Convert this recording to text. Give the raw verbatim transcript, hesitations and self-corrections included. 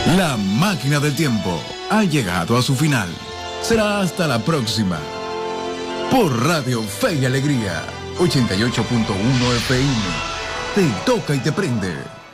La máquina del tiempo ha llegado a su final. Será hasta la próxima. Por Radio Fe y Alegría, ochenta y ocho punto uno F M. Te toca y te prende.